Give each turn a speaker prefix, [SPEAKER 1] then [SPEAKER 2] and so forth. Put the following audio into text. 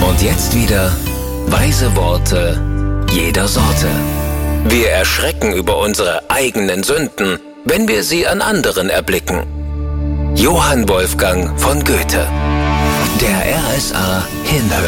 [SPEAKER 1] Und jetzt wieder weise Worte jeder Sorte. Wir erschrecken über unsere eigenen Sünden, wenn wir sie an anderen erblicken. Johann Wolfgang von Goethe. Der RSA Hinhör.